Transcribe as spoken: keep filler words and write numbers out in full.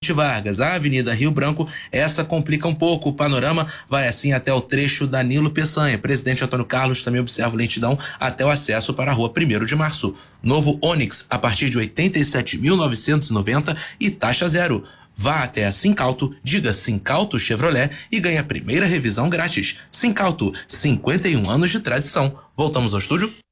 Presidente Vargas. A Avenida Rio Branco, essa complica um pouco. O panorama vai assim até o trecho Danilo Peçanha. Presidente Antônio Carlos também observa lentidão até o acesso para a rua primeiro de março. Novo Onix a partir de oitenta e sete mil novecentos e noventa e taxa zero. Vá até a Sincauto, diga Sincauto Chevrolet e ganhe a primeira revisão grátis. Sincauto, cinquenta e um anos de tradição. Voltamos ao estúdio?